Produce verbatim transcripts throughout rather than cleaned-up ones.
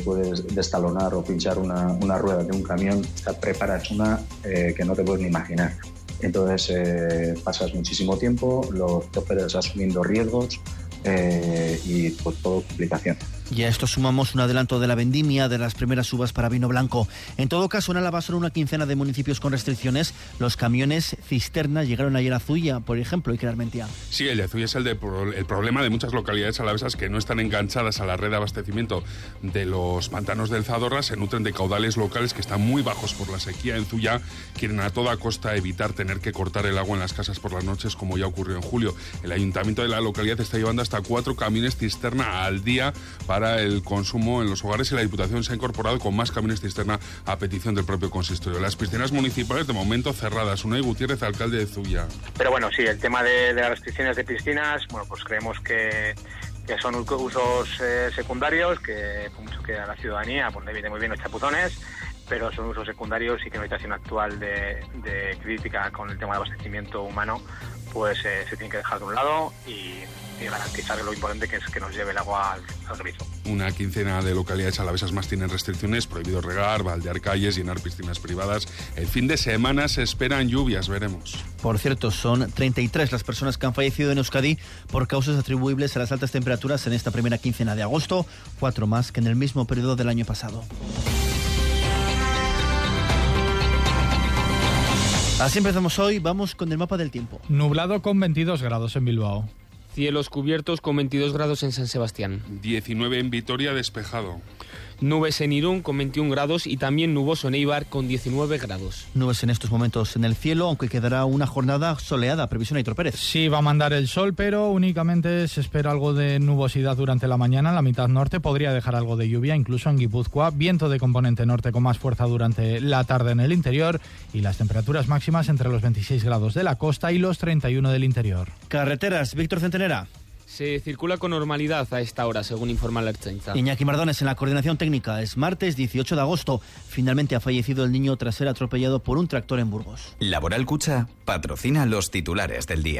puedes destalonar o pinchar una, una rueda de un camión, te preparas una eh, que no te puedes ni imaginar. Entonces eh, pasas muchísimo tiempo, lo, te operas asumiendo riesgos eh, y pues todo complicación. Y a esto sumamos un adelanto de la vendimia de las primeras uvas para vino blanco. En todo caso, en Álava son una quincena de municipios con restricciones. Los camiones cisterna llegaron ayer a Zuia, por ejemplo, y Armentia. Sí, el de Zuia es el, de, el problema de muchas localidades alavesas que no están enganchadas a la red de abastecimiento de los pantanos del Zadorra, se nutren de caudales locales que están muy bajos por la sequía. En Zuia quieren a toda costa evitar tener que cortar el agua en las casas por las noches, como ya ocurrió en julio. El ayuntamiento de la localidad está llevando hasta cuatro camiones cisterna al día para para el consumo en los hogares y la Diputación se ha incorporado con más camiones cisterna a petición del propio consistorio. Las piscinas municipales de momento cerradas. Unai Gutiérrez, alcalde de Zuia. Pero bueno, sí, el tema de, de las restricciones de piscinas, bueno, pues creemos que, que son usos eh, secundarios, que por mucho que a la ciudadanía pues le viene muy bien los chapuzones, pero son usos secundarios y que en la situación actual de, de crítica con el tema de abastecimiento humano, pues eh, se tiene que dejar de un lado y, y garantizar lo importante que es que nos lleve el agua al, al grifo. Una quincena de localidades alavesas más tienen restricciones, prohibido regar, baldear calles, llenar piscinas privadas. El fin de semana se esperan lluvias, veremos. Por cierto, son treinta y tres las personas que han fallecido en Euskadi por causas atribuibles a las altas temperaturas en esta primera quincena de agosto, cuatro más que en el mismo periodo del año pasado. Así empezamos hoy, vamos con el mapa del tiempo. Nublado con veintidós grados en Bilbao. Cielos cubiertos con veintidós grados en San Sebastián. diecinueve en Vitoria, despejado. Nubes en Irún con veintiún grados y también nuboso en Eibar con diecinueve grados. Nubes en estos momentos en el cielo, aunque quedará una jornada soleada. Previsión Aitor Pérez. Sí, va a mandar el sol, pero únicamente se espera algo de nubosidad durante la mañana en la mitad norte. Podría dejar algo de lluvia, incluso en Guipúzcoa. Viento de componente norte con más fuerza durante la tarde en el interior. Y las temperaturas máximas entre los veintiséis grados de la costa y los treinta y uno del interior. Carreteras, Víctor Centenera. Se circula con normalidad a esta hora, según informa la Ertzaintza. Iñaki Mardones en la coordinación técnica. Es martes dieciocho de agosto. Finalmente ha fallecido el niño tras ser atropellado por un tractor en Burgos. Laboral Cucha patrocina los titulares del día.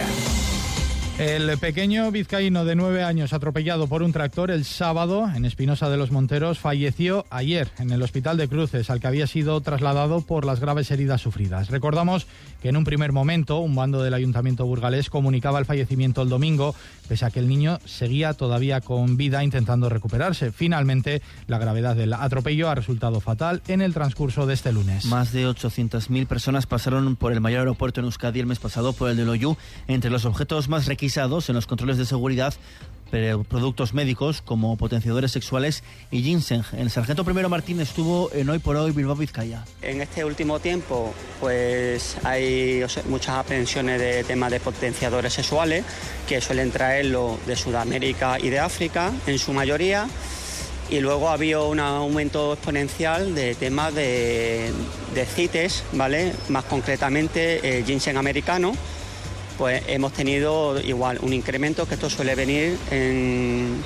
El pequeño vizcaíno de nueve años atropellado por un tractor el sábado en Espinosa de los Monteros falleció ayer en el Hospital de Cruces, al que había sido trasladado por las graves heridas sufridas. Recordamos que en un primer momento un bando del Ayuntamiento burgalés comunicaba el fallecimiento el domingo, pese a que el niño seguía todavía con vida intentando recuperarse. Finalmente, la gravedad del atropello ha resultado fatal en el transcurso de este lunes. Más de ochocientas mil personas pasaron por el mayor aeropuerto en Euskadi el mes pasado, por el de Loiu. Entre los objetos más requisitos en los controles de seguridad, productos médicos como potenciadores sexuales y ginseng. El sargento primero Martín estuvo en Hoy por Hoy Bilbao Vizcaya. En este último tiempo pues hay o sea, muchas aprehensiones de temas de potenciadores sexuales que suelen traerlo de Sudamérica y de África en su mayoría, y luego ha habido un aumento exponencial de temas de, de CITES, ¿vale? Más concretamente eh, ginseng americano. Pues hemos tenido igual un incremento, que esto suele venir en,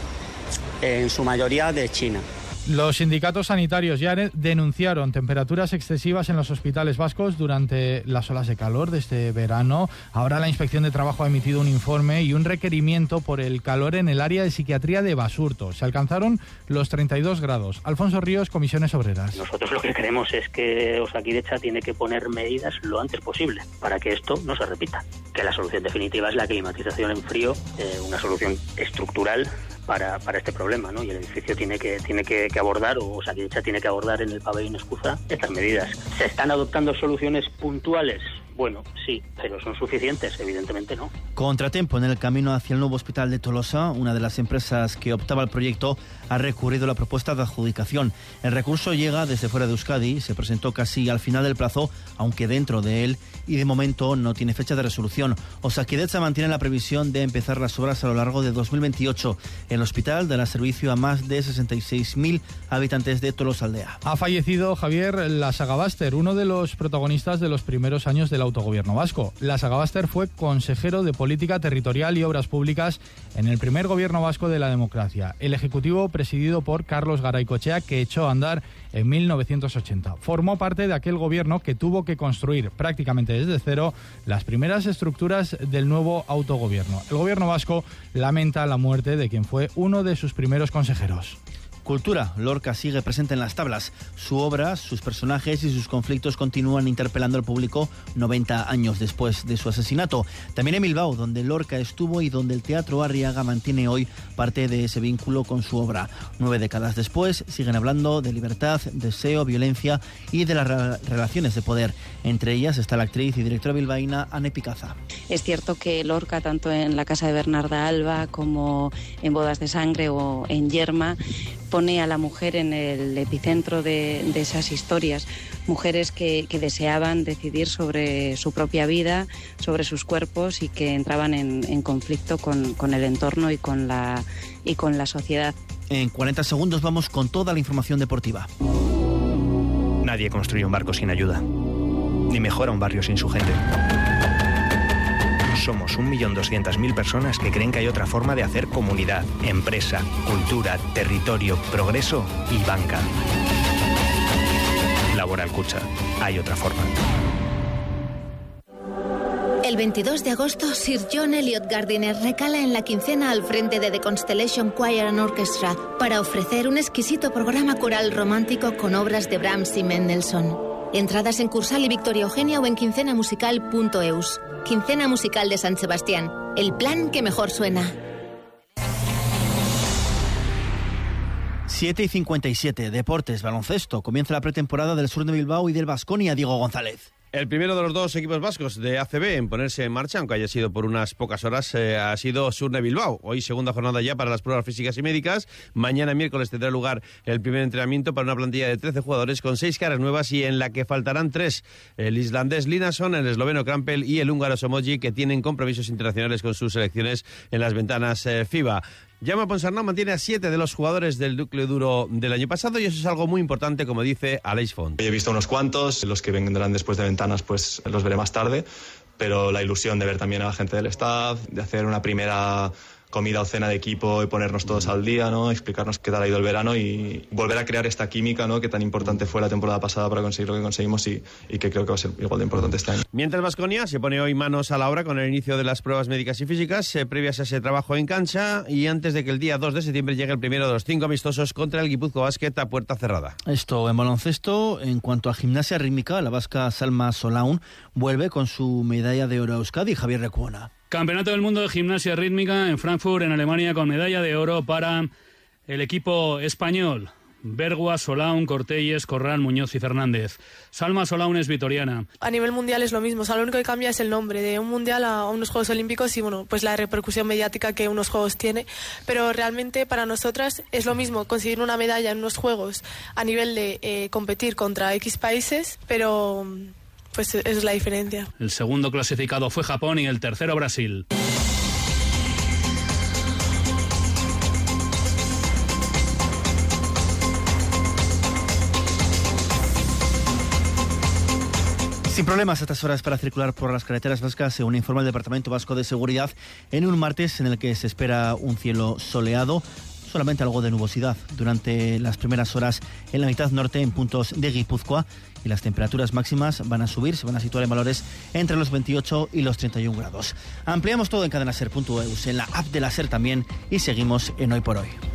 en su mayoría de China. Los sindicatos sanitarios ya denunciaron temperaturas excesivas en los hospitales vascos durante las olas de calor de este verano. Ahora la Inspección de Trabajo ha emitido un informe y un requerimiento por el calor en el área de psiquiatría de Basurto. Se alcanzaron los treinta y dos grados. Alfonso Ríos, Comisiones Obreras. Nosotros lo que queremos es que Osakidetza tiene que poner medidas lo antes posible para que esto no se repita. Que la solución definitiva es la climatización en frío, eh, una solución estructural para, para este problema, ¿no? Y el edificio tiene que tiene que, que abordar, o Osakidetza tiene que abordar en el pabellón Escuza estas medidas. ¿Se están adoptando soluciones puntuales? Bueno, sí, pero ¿son suficientes? Evidentemente no. Contratiempo en el camino hacia el nuevo hospital de Tolosa. Una de las empresas que optaba al proyecto ha recurrido a la propuesta de adjudicación. El recurso llega desde fuera de Euskadi, se presentó casi al final del plazo, aunque dentro de él, y de momento no tiene fecha de resolución. Osakidetza mantiene la previsión de empezar las obras a lo largo de dos mil veintiocho. El hospital dará servicio a más de sesenta y seis mil habitantes de Tolosaldea. Ha fallecido Javier Lasagabaster, uno de los protagonistas de los primeros años del autogobierno vasco. Lasagabaster fue consejero de Política Territorial y Obras Públicas en el primer gobierno vasco de la democracia, el ejecutivo presidido por Carlos Garaycochea, que echó a andar en mil novecientos ochenta. Formó parte de aquel gobierno que tuvo que construir prácticamente desde cero las primeras estructuras del nuevo autogobierno. El gobierno vasco lamenta la muerte de quien fue uno de sus primeros consejeros. Cultura. Lorca sigue presente en las tablas. Su obra, sus personajes y sus conflictos continúan interpelando al público noventa años después de su asesinato. También en Bilbao, donde Lorca estuvo y donde el Teatro Arriaga mantiene hoy parte de ese vínculo con su obra. Nueve décadas después, siguen hablando de libertad, deseo, violencia y de las re- relaciones de poder. Entre ellas está la actriz y directora bilbaína Ane Picaza. Es cierto que Lorca, tanto en La casa de Bernarda Alba como en Bodas de sangre o en Yerma, pone a la mujer en el epicentro de, de esas historias. Mujeres que, que deseaban decidir sobre su propia vida, sobre sus cuerpos y que entraban en, en conflicto con, con el entorno y con la, y con la sociedad. En cuarenta segundos vamos con toda la información deportiva. Nadie construye un barco sin ayuda, ni mejora un barrio sin su gente. Somos un millón doscientas mil personas que creen que hay otra forma de hacer comunidad, empresa, cultura, territorio, progreso y banca. Laboral Kutxa. Hay otra forma. El veintidós de agosto, Sir John Eliot Gardiner recala en la quincena al frente de The Constellation Choir and Orchestra para ofrecer un exquisito programa coral romántico con obras de Brahms y Mendelssohn. Entradas en Cursal y Victoria Eugenia o en quincena musical punto eus. Quincena Musical de San Sebastián. El plan que mejor suena. siete y cincuenta y siete, Deportes, baloncesto. Comienza la pretemporada del Sur de Bilbao y del Baskonia. Diego González. El primero de los dos equipos vascos de A C B en ponerse en marcha, aunque haya sido por unas pocas horas, eh, ha sido Surne Bilbao. Hoy segunda jornada ya para las pruebas físicas y médicas. Mañana miércoles tendrá lugar el primer entrenamiento para una plantilla de trece jugadores con seis caras nuevas y en la que faltarán tres. El islandés Linason, el esloveno Krampel y el húngaro Somoji, que tienen compromisos internacionales con sus selecciones en las ventanas eh, FIBA. Jaume Ponsarnau mantiene a siete de los jugadores del núcleo duro del año pasado y eso es algo muy importante, como dice Aleix Font. He visto unos cuantos, los que vendrán después de ventanas pues los veré más tarde, pero la ilusión de ver también a la gente del staff, de hacer una primera comida o cena de equipo y ponernos todos al día, ¿no? Explicarnos qué tal ha ido el verano y volver a crear esta química, ¿no? Que tan importante fue la temporada pasada para conseguir lo que conseguimos y, y que creo que va a ser igual de importante este año. Mientras Baskonia se pone hoy manos a la obra con el inicio de las pruebas médicas y físicas eh, previas a ese trabajo en cancha y antes de que el día dos de septiembre llegue el primero de los cinco amistosos contra el Guipúzcoa Basket a puerta cerrada. Esto en baloncesto. En cuanto a gimnasia rítmica, la vasca Salma Solaun vuelve con su medalla de oro a Euskadi. Javier Recuona. Campeonato del Mundo de Gimnasia Rítmica en Frankfurt, en Alemania, con medalla de oro para el equipo español. Bergua, Solaun, Cortelles, Corral, Muñoz y Fernández. Salma Solaun es vitoriana. A nivel mundial es lo mismo, o sea, lo único que cambia es el nombre, de un mundial a unos Juegos Olímpicos y bueno, pues la repercusión mediática que unos Juegos tiene, pero realmente para nosotras es lo mismo conseguir una medalla en unos Juegos a nivel de eh, competir contra X países, pero pues es la diferencia. El segundo clasificado fue Japón y el tercero Brasil. Sin problemas a estas horas para circular por las carreteras vascas, según informa el Departamento Vasco de Seguridad, en un martes en el que se espera un cielo soleado, solamente algo de nubosidad durante las primeras horas en la mitad norte en puntos de Guipúzcoa y las temperaturas máximas van a subir, se van a situar en valores entre los veintiocho y los treinta y un grados. Ampliamos todo en cadenaser punto eus, en la app de la SER también y seguimos en Hoy por Hoy.